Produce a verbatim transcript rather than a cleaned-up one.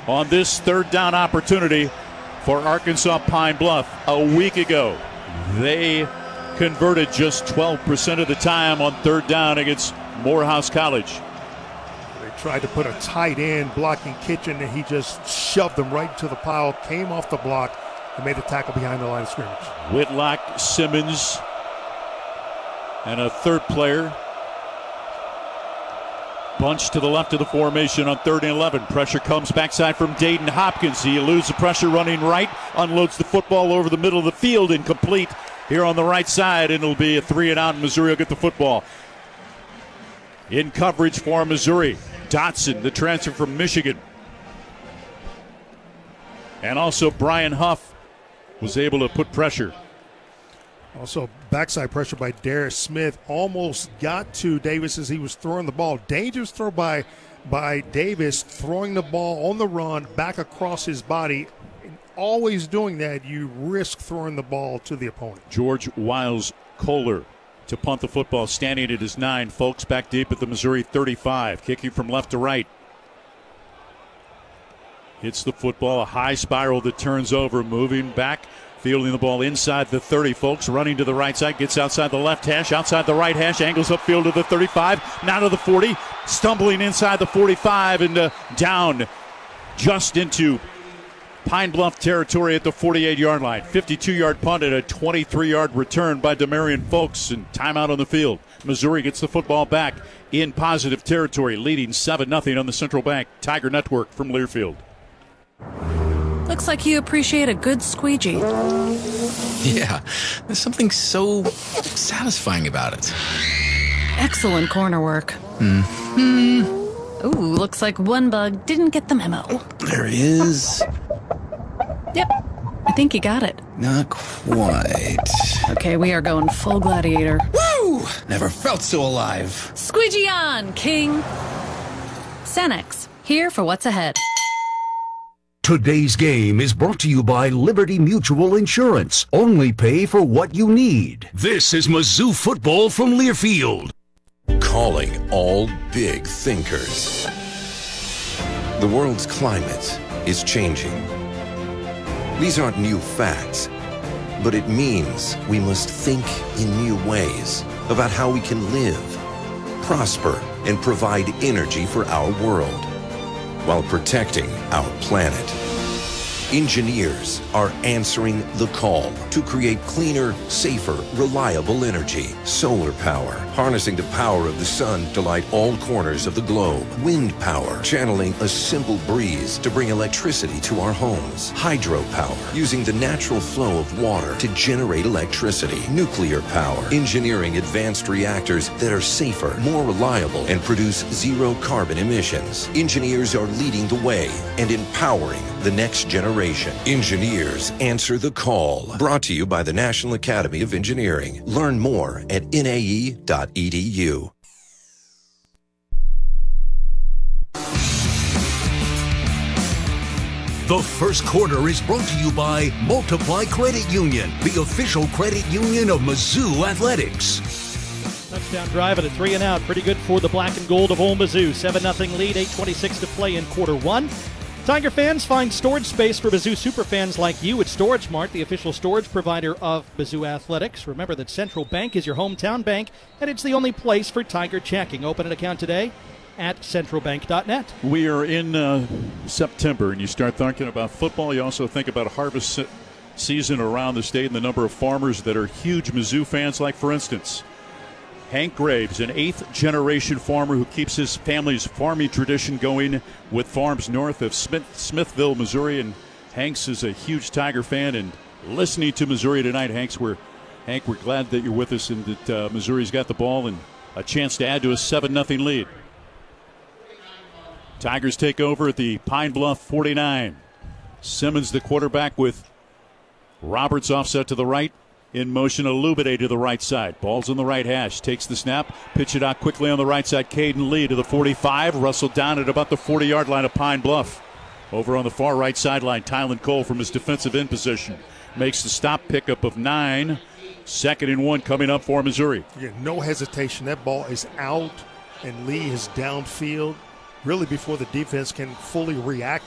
on this third down opportunity for Arkansas Pine Bluff. A week ago, they converted just twelve percent of the time on third down against Morehouse College. They tried to put a tight end blocking Kitchen, and he just shoved them right to the pile, came off the block, and made the tackle behind the line of scrimmage. Whitlock, Simmons, and a third player bunched to the left of the formation on third and eleven. Pressure comes backside from Dayton Hopkins. He eludes the pressure running right, unloads the football over the middle of the field, incomplete here on the right side, and it'll be a three and out, and Missouri will get the football. In coverage for Missouri, Dotson, the transfer from Michigan. And also Brian Huff was able to put pressure. Also, backside pressure by Darius Smith almost got to Davis as he was throwing the ball. Dangerous throw by, by Davis, throwing the ball on the run back across his body. And always doing that, you risk throwing the ball to the opponent. George Wiles Kohler to punt the football, standing at his nine. Folks back deep at the Missouri thirty-five, kicking from left to right. Hits the football, a high spiral that turns over, moving back, fielding the ball inside the thirty. Folks running to the right side, gets outside the left hash, outside the right hash, angles upfield to the thirty-five, now to the forty, stumbling inside the forty-five and uh, down just into Pine Bluff territory at the forty-eight-yard line. fifty-two-yard punt and a twenty-three-yard return by Demarion Folks, and timeout on the field. Missouri gets the football back in positive territory, leading seven nothing on the Central Bank Tiger Network from Learfield. Looks like you appreciate a good squeegee. Yeah, there's something so satisfying about it. Excellent corner work. Hmm. Ooh, looks like one bug didn't get the memo. Oh, there he is. Yep, I think you got it. Not quite. Okay, we are going full gladiator. Woo! Never felt so alive. Squeegee on, King. Cenex, here for what's ahead. Today's game is brought to you by Liberty Mutual Insurance. Only pay for what you need. This is Mizzou football from Learfield. Calling all big thinkers. The world's climate is changing. These aren't new facts, but it means we must think in new ways about how we can live, prosper, and provide energy for our world, while protecting our planet. Engineers are answering the call to create cleaner, safer, reliable energy. Solar power, harnessing the power of the sun to light all corners of the globe. Wind power, channeling a simple breeze to bring electricity to our homes. Hydropower, using the natural flow of water to generate electricity. Nuclear power, engineering advanced reactors that are safer, more reliable, and produce zero carbon emissions. Engineers are leading the way and empowering the next generation. Engineers answer the call. Brought to you by the National Academy of Engineering. Learn more at N A E dot E D U. The first quarter is brought to you by Multiply Credit Union, the official credit union of Mizzou Athletics. Touchdown drive and a three and out. Pretty good for the black and gold of Ole Mizzou. seven nothing lead, eight twenty-six to play in quarter one. Tiger fans, find storage space for Mizzou superfans like you at Storage Mart, the official storage provider of Mizzou Athletics. Remember that Central Bank is your hometown bank, and it's the only place for Tiger checking. Open an account today at central bank dot net. We are in uh, September, and you start thinking about football. You also think about harvest se- season around the state and the number of farmers that are huge Mizzou fans, like, for instance, Hank Graves, an eighth-generation farmer who keeps his family's farming tradition going with farms north of Smith, Smithville, Missouri. And Hanks is a huge Tiger fan and listening to Missouri tonight. Hanks, we're, Hank, we're glad that you're with us and that uh, Missouri's got the ball and a chance to add to a seven nothing lead. Tigers take over at the Pine Bluff forty-nine. Simmons, the quarterback, with Roberts offset to the right. In motion, Alubide to the right side. Ball's on the right hash. Takes the snap. Pitch it out quickly on the right side. Caden Lee to the forty-five. Russell down at about the forty-yard line of Pine Bluff. Over on the far right sideline, Tylen Cole from his defensive end position makes the stop pickup of nine. Second and one coming up for Missouri. Again, no hesitation. That ball is out, and Lee is downfield really before the defense can fully react